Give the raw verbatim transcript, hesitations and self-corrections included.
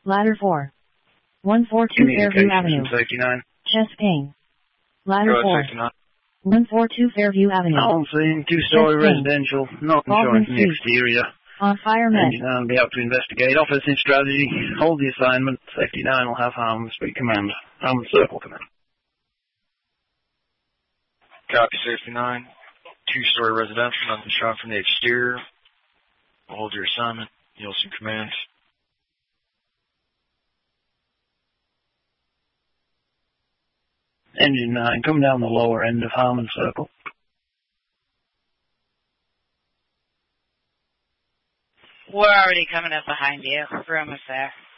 Ladder four. one forty-two Fairview Avenue. Safety nine. Chest pain. Ladder Go four. ahead, safety nine. one forty-two Fairview Avenue. I'm seeing two-story Chest pain. residential, not Baldwin insurance in the Street. exterior. On fire med. Engine nine will be up to investigate. Office in strategy. Hold the assignment. Safety nine will have Harmon Street Command. Harmon Circle Command. Copy, safety nine. Two-story residential, nothing shot from the exterior. We'll hold your assignment. Nielsen Command. Engine nine, come down the lower end of Harmon Circle. We're already coming up behind you. We're almost there.